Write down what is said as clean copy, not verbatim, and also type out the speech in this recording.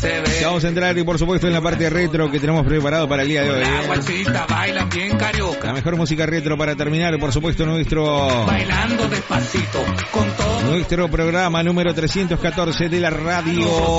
se ve. Ya vamos a entrar y por supuesto en la parte retro que tenemos preparado para el día de hoy. La guachita bailan bien carioca. La mejor música retro para terminar, por supuesto, bailando despacito con todo. Nuestro programa número 314 de la radio.